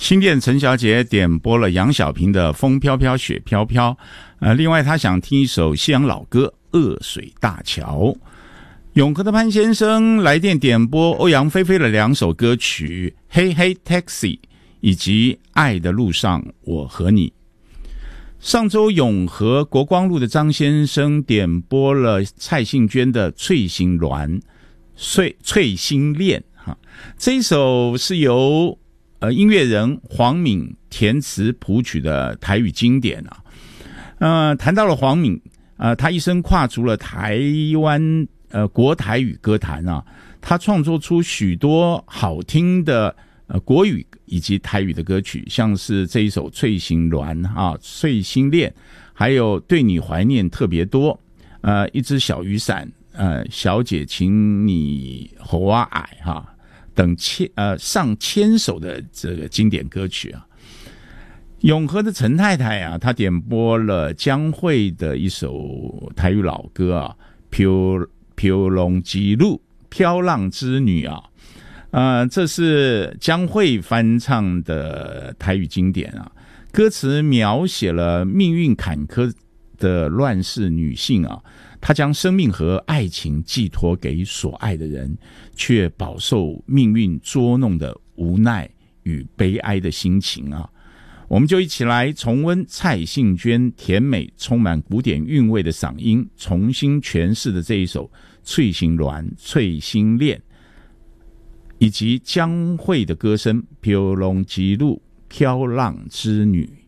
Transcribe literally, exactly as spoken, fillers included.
新店陈小姐点播了杨小萍的《风飘飘雪飘飘》，呃，另外她想听一首西洋老歌《恶水大桥》。永和的潘先生来电点播欧阳菲菲的两首歌曲《嘿嘿 Taxi》以及《爱的路上我和你》。上周永和国光路的张先生点播了蔡幸娟的《翠心鸾》翠翠心恋哈，这一首是由呃音乐人黄敏填词谱曲的台语经典啊。呃，谈到了黄敏，呃，他一生跨足了台湾呃国台语歌坛啊，他创作出许多好听的呃国语以及台语的歌曲，像是这一首《翠心鸾》啊，《翠心恋》，还有《对你怀念特别多》，呃，一只小雨伞，呃，小姐请你和我爱哈等千呃上千首的这个经典歌曲啊。永和的陈太太啊，她点播了江蕙的一首台语老歌啊，飘飘浪之路，飘浪之女啊，呃，这是江蕙翻唱的台语经典啊。歌词描写了命运坎坷的乱世女性啊，她将生命和爱情寄托给所爱的人，却饱受命运捉弄的无奈与悲哀的心情啊。我们就一起来重温蔡幸娟甜美充满古典韵味的嗓音重新诠释的这一首《翠心鸾》《翠心恋》，以及江蕙的歌声《飘浪之路，飘浪之女》。